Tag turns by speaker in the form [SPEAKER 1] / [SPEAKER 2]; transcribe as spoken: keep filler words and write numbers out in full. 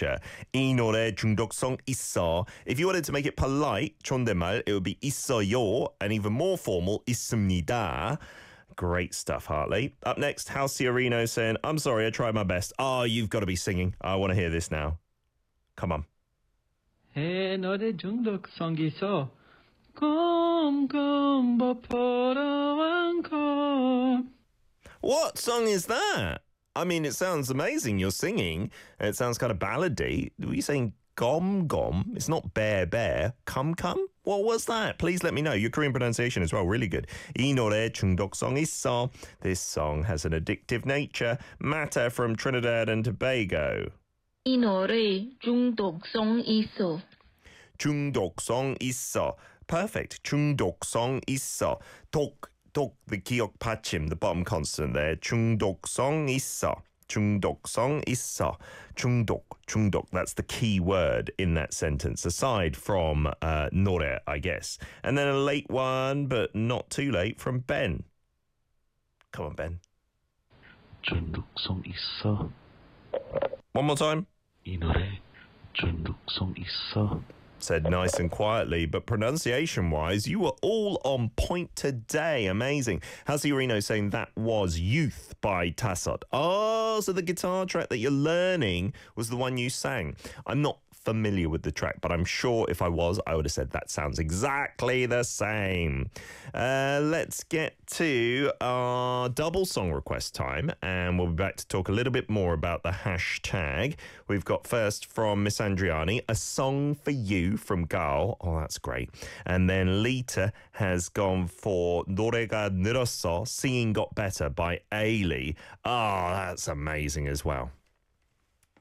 [SPEAKER 1] nature. 이 노래 중독성 있어. If you wanted to make it polite, 존댓말, it would be 있어요, and even more formal, 있습니다. Great stuff, Hartley. Up next, Halciorino saying, I'm sorry, I tried my best. Oh, you've got to be singing. I want to hear this now. Come on.
[SPEAKER 2] 해 노래 중독성 있어. 곰곰 버퍼러한 곰.
[SPEAKER 1] What song is that? I mean, it sounds amazing. You're singing. It sounds kind of ballady. Were you saying gom gom? It's not bear bear. Come come? What was that? Please let me know. Your Korean pronunciation as well, really good. 이 노래 중독성 있어. This song has an addictive nature. Matter from Trinidad and Tobago.
[SPEAKER 3] 이 노래 중독성 있어.
[SPEAKER 1] 중독성 있어. Perfect. 중독성 있어. 독, 독, the 기억 받침, the bottom consonant there. 중독성 있어. 중독성 있어. 중독, 중독. That's the key word in that sentence, aside from uh, 노래, I guess. And then a late one, but not too late, from Ben. Come on, Ben.
[SPEAKER 4] 중독성 있어.
[SPEAKER 1] One more time.
[SPEAKER 4] 이 노래 중독성 있어.
[SPEAKER 1] Said nice and quietly, but pronunciation-wise, you were all on point today. Amazing. Halciorino saying that was Youth by Tassot. Oh, so the guitar track that you're learning was the one you sang. I'm not familiar with the track, but I'm sure if I was, I would have said that sounds exactly the same. Uh, let's get to our double song request time, and we'll be back to talk a little bit more about the hashtag. We've got first from Miss Andriani, A Song for You from Gal. Oh, that's great. And then Lita has gone for 노래가 늘었어, Singing Got Better by Ailey. Oh, that's amazing as well.